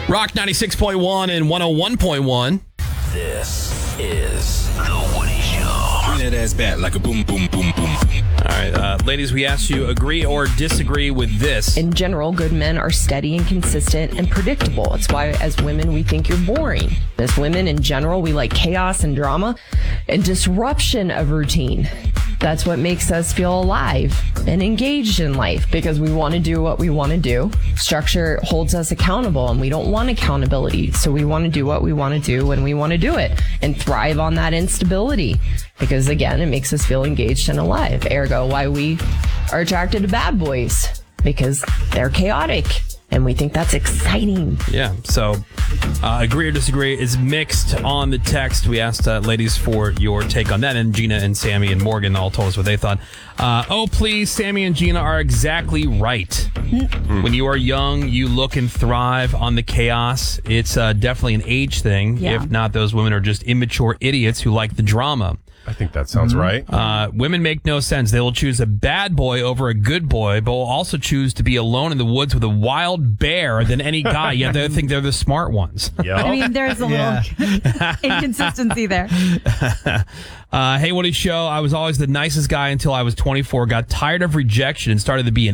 Rock 96.1 and 101.1. This is The Woody Show. Bring that ass back like a boom, boom, boom, boom. All right, ladies, we asked you agree or disagree with this. In general, good men are steady and consistent and predictable. It's why, as women, we think you're boring. As women, in general, we like chaos and drama and disruption of routine. That's what makes us feel alive and engaged in life because we want to do what we want to do. Structure holds us accountable and we don't want accountability. So we want to do what we want to do when we want to do it and thrive on that instability because, again, it makes us feel engaged and alive. Ergo, why we are attracted to bad boys because they're chaotic and we think that's exciting. Yeah, so agree or disagree is mixed on the text. We asked ladies for your take on that, and Gina and Sammy and Morgan all told us what they thought. Oh, please, Sammy and Gina are exactly right. When you are young, you look and thrive on the chaos. It's definitely an age thing. Yeah. If not, those women are just immature idiots who like the drama. I think that sounds right. Women make no sense. They will choose a bad boy over a good boy, but will also choose to be alone in the woods with a wild bear than any guy. Yet they think they're the smart ones. Yep. I mean, there's a little inconsistency there. Hey, Woody Show. I was always the nicest guy until I was 24. Got tired of rejection and started to be an